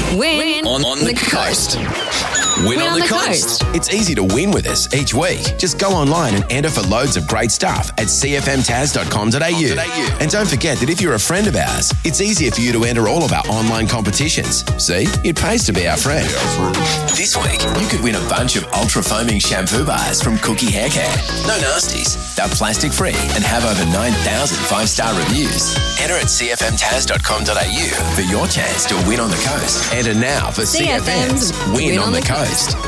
Win on the coast. Win on the coast. It's easy to win with us each week. Just go online and enter for loads of great stuff at cfmtas.com.au. And don't forget that if you're a friend of ours, it's easier for you to enter all of our online competitions. See, it pays to be our friend. This week, you could win a bunch of ultra-foaming shampoo bars from Cookie Hair Care. No nasties. They're plastic-free and have over 9,000 five-star reviews. Enter at cfmtas.com.au for your chance to win on the coast. Enter now for CFM's Win on the Coast.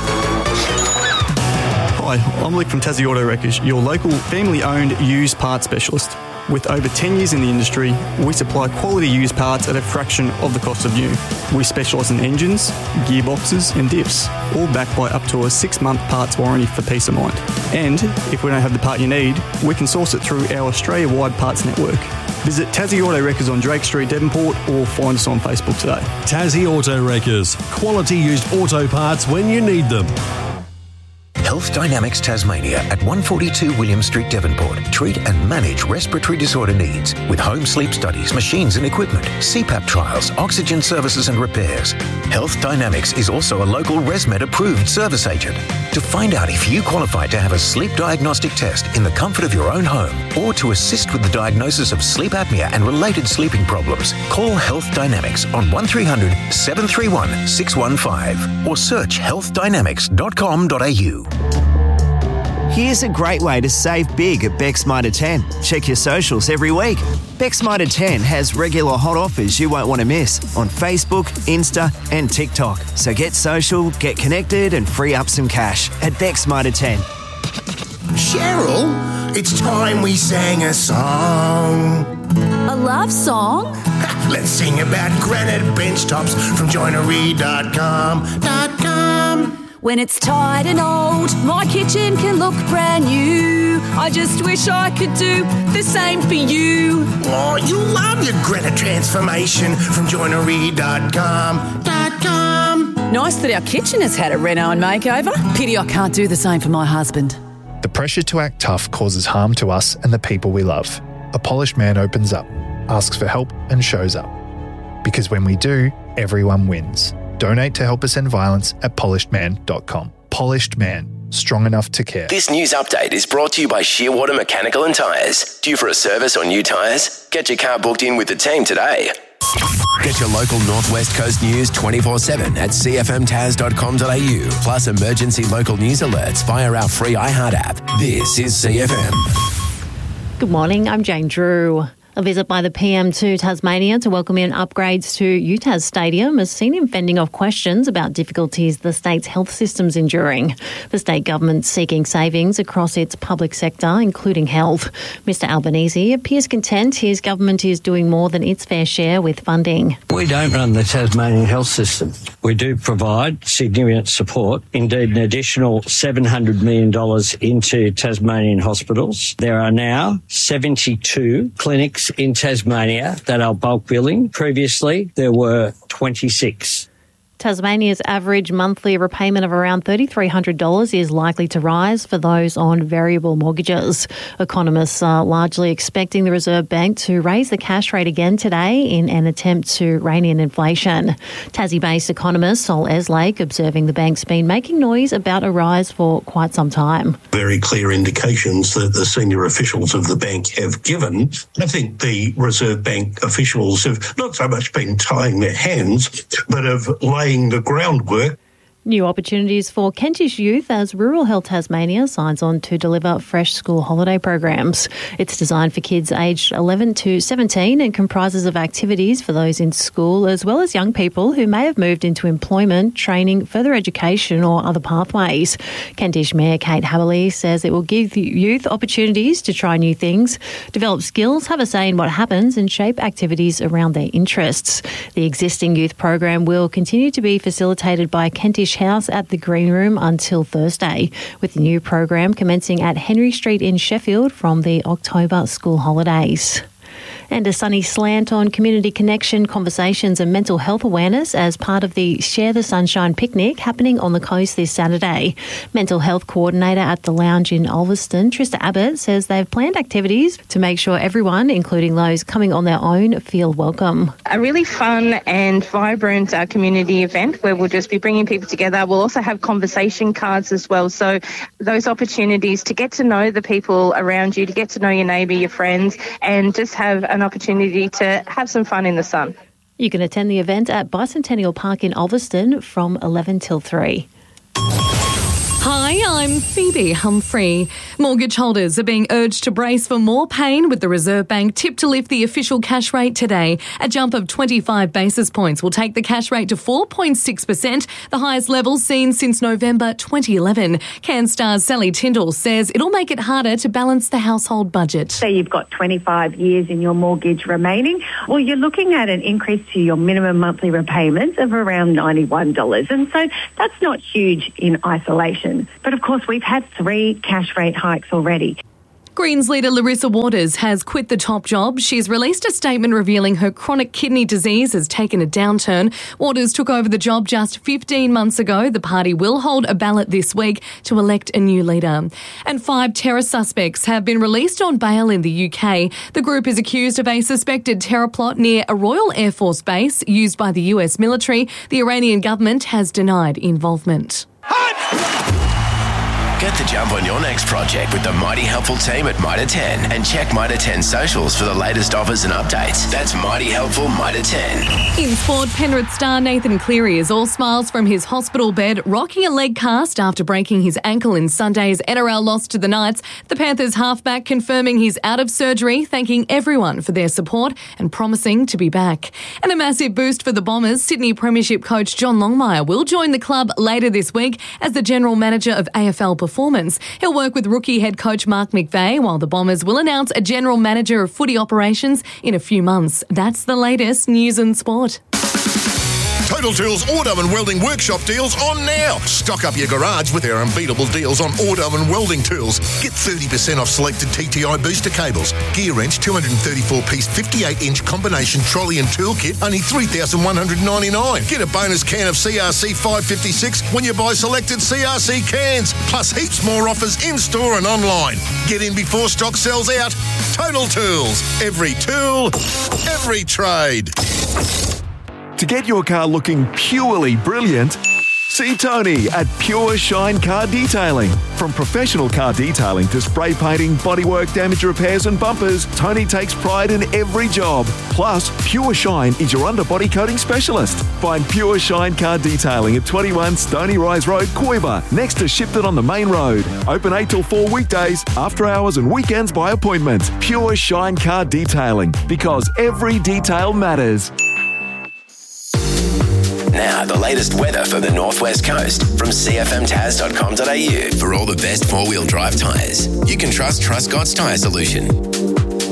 Hi, I'm Luke from Tassie Auto Wreckers, your local family-owned used parts specialist. With over 10 years in the industry, we supply quality used parts at a fraction of the cost of new. We specialise in engines, gearboxes and diffs, all backed by up to a 6-month parts warranty for peace of mind. And if we don't have the part you need, we can source it through our Australia-wide parts network. Visit Tassie Auto Wreckers on Drake Street, Devonport, or find us on Facebook today. Tassie Auto Wreckers. Quality used auto parts when you need them. Health Dynamics Tasmania at 142 William Street, Devonport. Treat and manage respiratory disorder needs with home sleep studies, machines and equipment, CPAP trials, oxygen services and repairs. Health Dynamics is also a local ResMed approved service agent. To find out if you qualify to have a sleep diagnostic test in the comfort of your own home or to assist with the diagnosis of sleep apnea and related sleeping problems, call Health Dynamics on 1300 731 615 or search healthdynamics.com.au. Here's a great way to save big at Beck's Mitre 10. Check your socials every week. Beck's Mitre 10 has regular hot offers you won't want to miss on Facebook, Insta and TikTok. So get social, get connected and free up some cash at Beck's Mitre 10. Cheryl, it's time we sang a song. A love song? Let's sing about granite bench tops from joinery.com. When it's tired and old, my kitchen can look brand new. I just wish I could do the same for you. Oh, you'll love your granite transformation from joinery.com. Nice that our kitchen has had a reno and makeover. Pity I can't do the same for my husband. The pressure to act tough causes harm to us and the people we love. A polished man opens up, asks for help and shows up. Because when we do, everyone wins. Donate to help us end violence at polishedman.com. Polished Man, strong enough to care. This news update is brought to you by Shearwater Mechanical and Tyres. Due for a service or new tyres? Get your car booked in with the team today. Get your local Northwest Coast news 24/7 at cfmtas.com.au. Plus emergency local news alerts via our free iHeart app. This is CFM. Good morning, I'm Jane Drew. A visit by the PM to Tasmania to welcome in upgrades to UTAS Stadium has seen him fending off questions about difficulties the state's health system's enduring. The state government's seeking savings across its public sector, including health. Mr Albanese appears content his government is doing more than its fair share with funding. We don't run the Tasmanian health system. We do provide significant support, indeed an additional $700 million into Tasmanian hospitals. There are now 72 clinics in Tasmania that are bulk billing. Previously, there were 26. Tasmania's average monthly repayment of around $3,300 is likely to rise for those on variable mortgages. Economists are largely expecting the Reserve Bank to raise the cash rate again today in an attempt to rein in inflation. Tassie-based economist Sol Eslake observing the bank's been making noise about a rise for quite some time. Very clear indications that the senior officials of the bank have given. I think the Reserve Bank officials have not so much been tying their hands, but have laying the groundwork. New opportunities for Kentish youth as Rural Health Tasmania signs on to deliver fresh school holiday programs. It's designed for kids aged 11 to 17 and comprises of activities for those in school as well as young people who may have moved into employment, training, further education or other pathways. Kentish Mayor Kate Haberley says it will give youth opportunities to try new things, develop skills, have a say in what happens and shape activities around their interests. The existing youth program will continue to be facilitated by Kentish House at the Green Room until Thursday, with the new program commencing at Henry Street in Sheffield from the October school holidays. And a sunny slant on community connection, conversations and mental health awareness as part of the Share the Sunshine picnic happening on the coast this Saturday. Mental health coordinator at the Lounge in Ulverston, Trista Abbott, says they've planned activities to make sure everyone, including those coming on their own, feel welcome. A really fun and vibrant community event where we'll just be bringing people together. We'll also have conversation cards as well. So those opportunities to get to know the people around you, to get to know your neighbour, your friends, and just have an opportunity to have some fun in the sun. You can attend the event at Bicentennial Park in Ulverston from 11 till 3. Hi, I'm Phoebe Humphrey. Mortgage holders are being urged to brace for more pain with the Reserve Bank tipped to lift the official cash rate today. A jump of 25 basis points will take the cash rate to 4.6%, the highest level seen since November 2011. CanStar's Sally Tyndall says it'll make it harder to balance the household budget. Say you've got 25 years in your mortgage remaining, well, you're looking at an increase to your minimum monthly repayments of around $91. And so that's not huge in isolation. But of course, we've had 3 cash rate hikes already. Greens leader Larissa Waters has quit the top job. She's released a statement revealing her chronic kidney disease has taken a downturn. Waters took over the job just 15 months ago. The party will hold a ballot this week to elect a new leader. And 5 terror suspects have been released on bail in the UK. The group is accused of a suspected terror plot near a Royal Air Force base used by the US military. The Iranian government has denied involvement. Get the jump on your next project with the Mighty Helpful team at Mitre 10 and check Mitre 10 socials for the latest offers and updates. That's Mighty Helpful Mitre 10. In sport, Penrith star Nathan Cleary is all smiles from his hospital bed, rocking a leg cast after breaking his ankle in Sunday's NRL loss to the Knights. The Panthers halfback confirming he's out of surgery, thanking everyone for their support and promising to be back. And a massive boost for the Bombers. Sydney Premiership coach John Longmire will join the club later this week as the general manager of AFL Performance. He'll work with rookie head coach Mark McVeigh, while the Bombers will announce a general manager of footy operations in a few months. That's the latest news and sport. Total Tools Auto and Welding Workshop deals on now. Stock up your garage with our unbeatable deals on auto and welding tools. Get 30% off selected TTI booster cables. Gear wrench 234-piece 58-inch combination trolley and toolkit, only $3,199. Get a bonus can of CRC 556 when you buy selected CRC cans. Plus heaps more offers in-store and online. Get in before stock sells out. Total Tools. Every tool, every trade. To get your car looking purely brilliant, see Tony at Pure Shine Car Detailing. From professional car detailing to spray painting, bodywork, damage repairs and bumpers, Tony takes pride in every job. Plus, Pure Shine is your underbody coating specialist. Find Pure Shine Car Detailing at 21 Stony Rise Road, Koiba, next to Shipton on the main road. Open 8 till 4 weekdays, after hours and weekends by appointment. Pure Shine Car Detailing, because every detail matters. Now, the latest weather for the Northwest Coast from cfmtaz.com.au. For all the best four-wheel drive tyres, you can trust Truscott's Tyre Solution.